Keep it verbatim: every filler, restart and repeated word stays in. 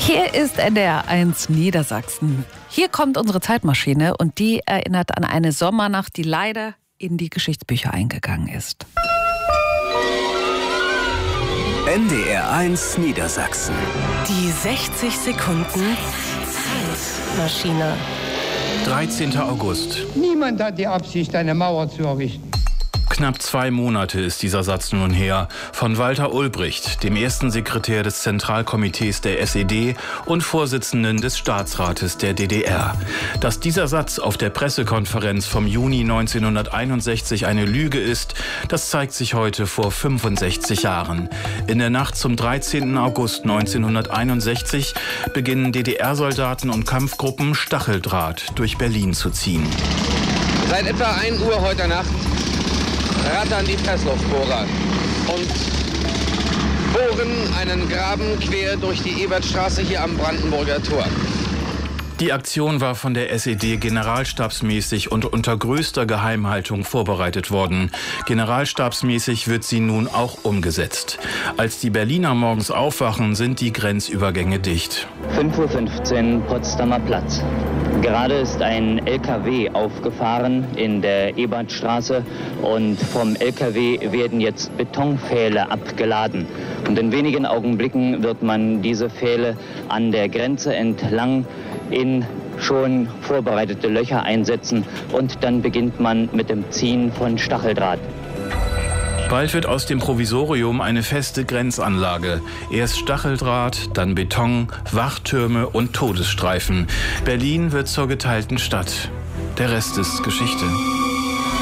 Hier ist N D R eins Niedersachsen. Hier kommt unsere Zeitmaschine und die erinnert an eine Sommernacht, die leider in die Geschichtsbücher eingegangen ist. N D R eins Niedersachsen. Die sechzig Sekunden Zeitmaschine. dreizehnter August. Niemand hat die Absicht, eine Mauer zu errichten. Knapp zwei Monate ist dieser Satz nun her. Von Walter Ulbricht, dem ersten Sekretär des Zentralkomitees der S E D und Vorsitzenden des Staatsrates der D D R. Dass dieser Satz auf der Pressekonferenz vom Juni neunzehnhunderteinundsechzig eine Lüge ist, das zeigt sich heute vor fünfundsechzig Jahren. In der Nacht zum dreizehnten August neunzehnhunderteinundsechzig beginnen D D R-Soldaten und Kampfgruppen Stacheldraht durch Berlin zu ziehen. Seit etwa ein Uhr heute Nacht rattern die Pressluftbohrer und bohren einen Graben quer durch die Ebertstraße hier am Brandenburger Tor. Die Aktion war von der S E D generalstabsmäßig und unter größter Geheimhaltung vorbereitet worden. Generalstabsmäßig wird sie nun auch umgesetzt. Als die Berliner morgens aufwachen, sind die Grenzübergänge dicht. fünf Uhr fünfzehn Potsdamer Platz. Gerade ist ein L K W aufgefahren in der Ebertstraße und vom L K W werden jetzt Betonpfähle abgeladen. Und in wenigen Augenblicken wird man diese Pfähle an der Grenze entlang in schon vorbereitete Löcher einsetzen und dann beginnt man mit dem Ziehen von Stacheldraht. Bald wird aus dem Provisorium eine feste Grenzanlage. Erst Stacheldraht, dann Beton, Wachtürme und Todesstreifen. Berlin wird zur geteilten Stadt. Der Rest ist Geschichte.